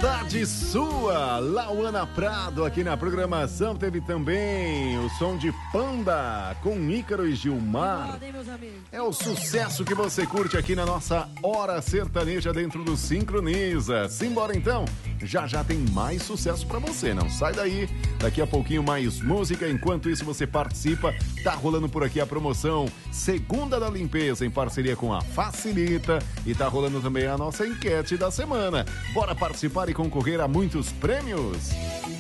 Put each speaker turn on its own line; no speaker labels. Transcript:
Saudade Sua, Lauana Prado aqui na programação. Teve também o som de Panda com Ícaro e Gilmar. É o sucesso que você curte aqui na nossa Hora Sertaneja dentro do Sincroniza. Simbora então, já tem mais sucesso pra você, não sai daí. Daqui a pouquinho mais música, enquanto isso você participa. Tá rolando por aqui a promoção Segunda da Limpeza em parceria com a Facilita e tá rolando também a nossa enquete da semana. Bora participar e concorrer a muitos prêmios?